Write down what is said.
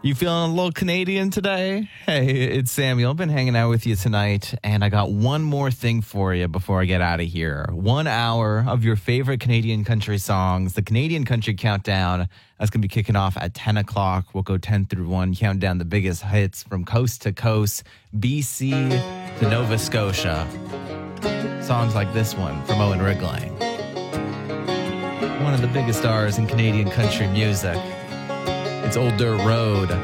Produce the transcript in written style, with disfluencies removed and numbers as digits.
You feeling a little Canadian today? Hey, it's Samuel. I've been hanging out with you tonight, and I got one more thing for you before I get out of here. 1 hour of your favorite Canadian country songs, the Canadian Country Countdown. That's going to be kicking off at 10 o'clock. We'll go 10 through 1, count down the biggest hits from coast to coast, BC to Nova Scotia. Songs like this one from Owen Wrigling. One of the biggest stars in Canadian country music. It's Old Dirt Road.